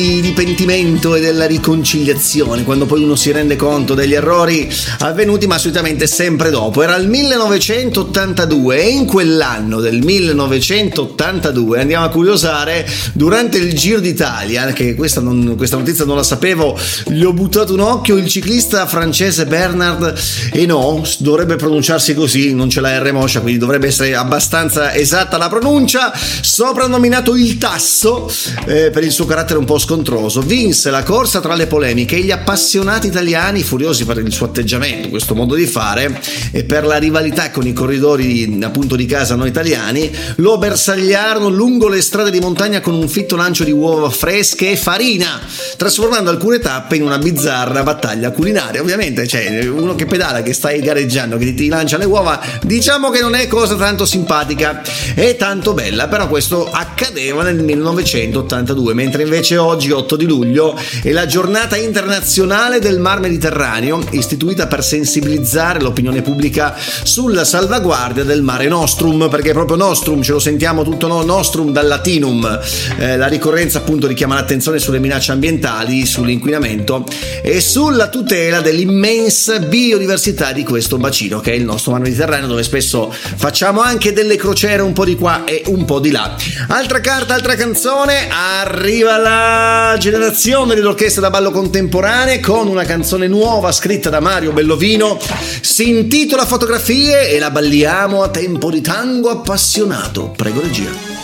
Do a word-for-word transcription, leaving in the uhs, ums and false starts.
di pentimento e della riconciliazione, quando poi uno si rende conto degli errori avvenuti, ma solitamente sempre dopo. Era il millenovecentottantadue e in quell'anno del millenovecentottantadue, andiamo a curiosare, durante il Giro d'Italia, che questa, non, questa notizia non la sapevo, gli ho buttato un occhio, il ciclista francese Bernard Hinault, dovrebbe pronunciarsi così, non c'è la R moscia, quindi dovrebbe essere abbastanza esatta la pronuncia, soprannominato il Tasso eh, per il suo carattere un po' scontroso, vinse la corsa tra le polemiche e gli appassionati italiani, furiosi per il suo atteggiamento, questo modo di fare, e per la rivalità con i corridori appunto di casa noi italiani, lo bersagliarono lungo le strade di montagna con un fitto lancio di uova fresche e farina, trasformando alcune tappe in una bizzarra battaglia culinaria. Ovviamente, cioè, uno che pedala, che stai gareggiando, che ti lancia le uova, diciamo che non è cosa tanto simpatica e tanto bella, però questo accadeva nel millenovecentottantadue, mentre invece oggi, otto di luglio, è la giornata internazionale del Mar Mediterraneo, istituita per sensibilizzare l'opinione pubblica sulla salvaguardia del Mare Nostrum, perché proprio Nostrum, ce lo sentiamo tutto, no? Nostrum dal latinum, eh, la ricorrenza appunto richiama l'attenzione sulle minacce ambientali, sull'inquinamento e sulla tutela dell'immensa biodiversità di questo bacino che è il nostro Mar Mediterraneo, dove spesso facciamo anche delle crociere un po' di qua e un po' di là. Altra carta, altra canzone, arriva la generazione dell'orchestra da ballo contemporanee con una canzone nuova scritta da Mario Bellovino, si intitola Fotografie e la balliamo a tempo di tango appassionato. Prego regia.